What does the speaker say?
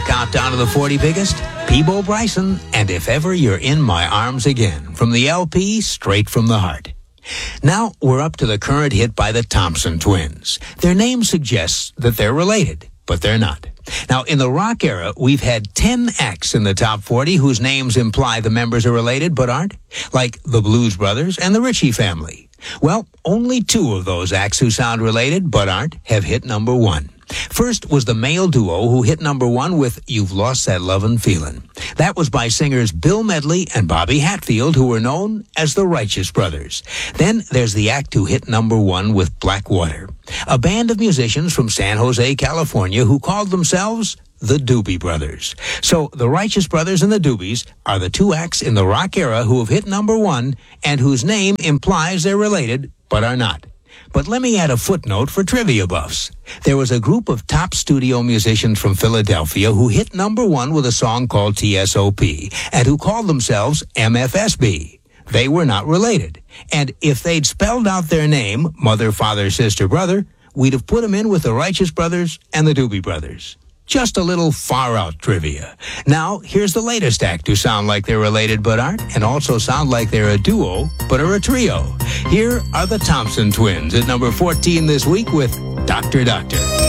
countdown to the 40 biggest? Peabo Bryson, and If Ever You're in My Arms Again, from the LP Straight from the Heart. Now we're up to the current hit by the Thompson Twins. Their name suggests that they're related, but they're not. Now, in the rock era, we've had 10 acts in the top 40 whose names imply the members are related but aren't, like the Blues Brothers and the Ritchie Family. Well, only 2 of those acts who sound related but aren't have hit number 1. First was the male duo who hit number 1 with You've Lost That Lovin' Feelin'. That was by singers Bill Medley and Bobby Hatfield, who were known as the Righteous Brothers. Then there's the act who hit number 1 with Blackwater, a band of musicians from San Jose, California, who called themselves the Doobie Brothers. So the Righteous Brothers and the Doobies are the 2 acts in the rock era who have hit number 1 and whose name implies they're related but are not. But let me add a footnote for trivia buffs. There was a group of top studio musicians from Philadelphia who hit number 1 with a song called TSOP and who called themselves MFSB. They were not related. And if they'd spelled out their name, mother, father, sister, brother, we'd have put them in with the Righteous Brothers and the Doobie Brothers. Just a little far-out trivia. Now, here's the latest act who sound like they're related but aren't, and also sound like they're a duo but are a trio. Here are the Thompson Twins at number 14 this week with Dr. Doctor.